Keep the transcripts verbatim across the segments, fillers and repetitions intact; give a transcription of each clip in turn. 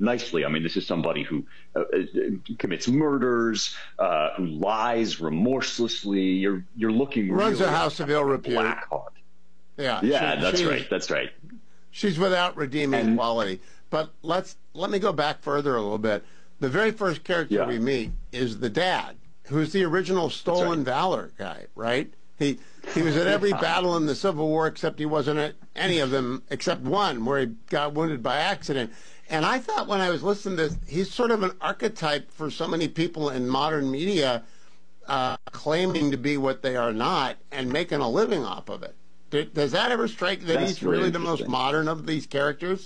nicely. I mean, this is somebody who uh, uh, commits murders, uh, who lies remorselessly. You're you're looking Runs really a house of ill repute. Black Heart. Yeah, Yeah, she, that's she's, right. That's right. She's without redeeming And, quality. But let's let me go back further a little bit. The very first character yeah. we meet is the dad, who's the original Stolen right. Valor guy, right? He he was at every battle in the Civil War, except he wasn't at any of them except one where he got wounded by accident. And I thought when I was listening to this, he's sort of an archetype for so many people in modern media uh, claiming to be what they are not and making a living off of it. Does that ever strike that That's he's really really the most modern of these characters?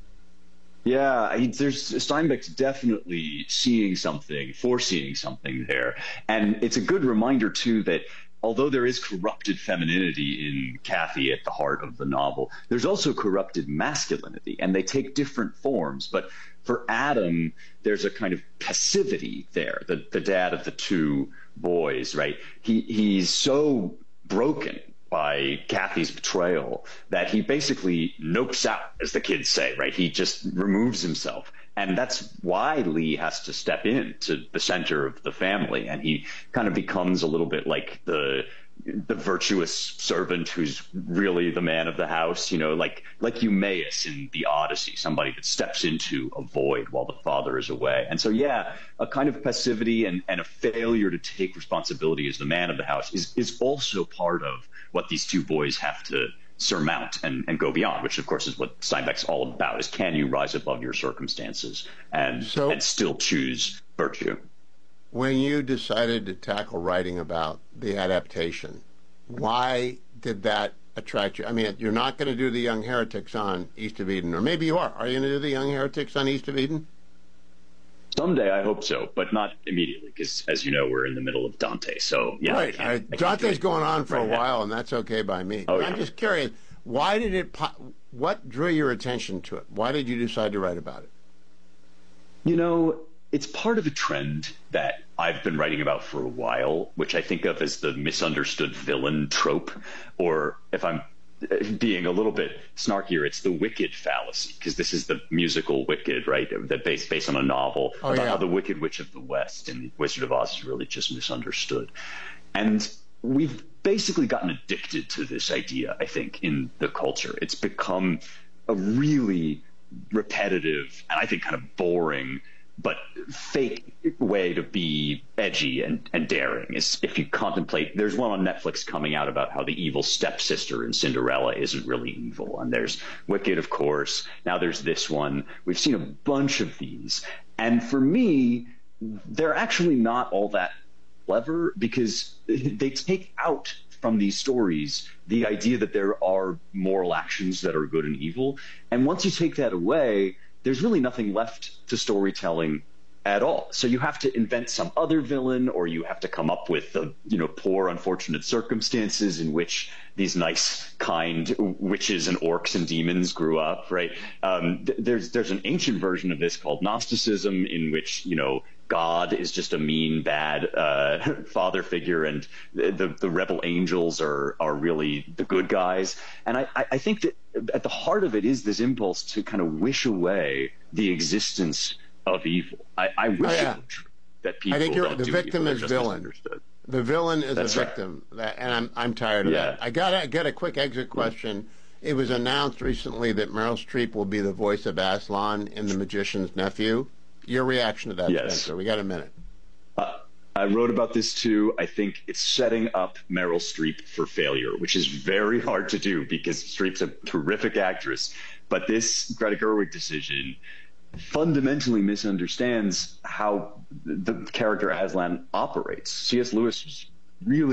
Yeah, he, there's Steinbeck's definitely seeing something, foreseeing something there, and it's a good reminder too that although there is corrupted femininity in Kathy at the heart of the novel, there's also corrupted masculinity, and they take different forms. But for Adam, there's a kind of passivity there. The the dad of the two boys, right? He he's so broken by Kathy's betrayal that he basically nopes out, as the kids say, right? He just removes himself. And that's why Lee has to step in to the center of the family. And he kind of becomes a little bit like the the virtuous servant who's really the man of the house, you know, like like Eumaeus in the Odyssey, somebody that steps into a void while the father is away. And so, yeah, a kind of passivity and, and a failure to take responsibility as the man of the house is, is also part of what these two boys have to surmount and, and go beyond, which of course is what Steinbeck's all about, is can you rise above your circumstances and so, and still choose virtue? When you decided to tackle writing about the adaptation, why did that attract you? I mean, you're not going to do the Young Heretics on East of Eden, or maybe you are. Are you going to do the Young Heretics on East of Eden? Someday, I hope so, but not immediately, because as you know, we're in the middle of Dante. So yeah, right. I I, Dante's going on for right a while, now. And that's okay by me. Oh, I'm yeah. just curious, why did it? What drew your attention to it? Why did you decide to write about it? You know, it's part of a trend that I've been writing about for a while, which I think of as the misunderstood villain trope, or if I'm being a little bit snarkier, it's the Wicked fallacy, because this is the musical Wicked, right? That based based on a novel oh, about yeah. how the Wicked Witch of the West in the Wizard of Oz is really just misunderstood. And we've basically gotten addicted to this idea, I think, in the culture. It's become a really repetitive and I think kind of boring but fake way to be edgy and, and daring. Is if you contemplate, there's one on Netflix coming out about how the evil stepsister in Cinderella isn't really evil. And there's Wicked, of course. Now there's this one. We've seen a bunch of these. And for me, they're actually not all that clever, because they take out from these stories the idea that there are moral actions that are good and evil. And once you take that away, there's really nothing left to storytelling at all. So you have to invent some other villain, or you have to come up with the, you know, poor, unfortunate circumstances in which these nice, kind witches and orcs and demons grew up, right? Um, th- there's there's an ancient version of this called Gnosticism, in which, you know, God is just a mean, bad uh, father figure, and the, the the rebel angels are are really the good guys. And I, I think that at the heart of it is this impulse to kind of wish away the existence of evil. I, I wish oh, yeah. it were true that people I think you're, don't the do victim evil, is just villain. The villain is That's a right. victim, that, and I'm I'm tired of Yeah. that. I gotta get a quick exit question. It was announced recently that Meryl Streep will be the voice of Aslan in The Magician's Nephew. Your reaction to that, Yes. Spencer? We got a minute. Uh, I wrote about this too. I think it's setting up Meryl Streep for failure, which is very hard to do because Streep's a terrific actress. But this Greta Gerwig decision fundamentally misunderstands how the character Aslan operates. C S. Lewis was really